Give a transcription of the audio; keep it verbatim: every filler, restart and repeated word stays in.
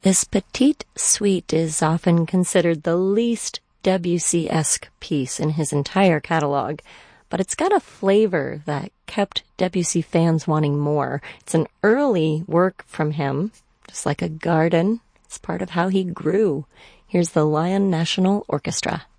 This Petite Suite is often considered the least Debussy-esque piece in his entire catalog, but it's got a flavor that kept Debussy fans wanting more. It's an early work from him, just like a garden. It's part of how he grew. Here's the Lyon National Orchestra.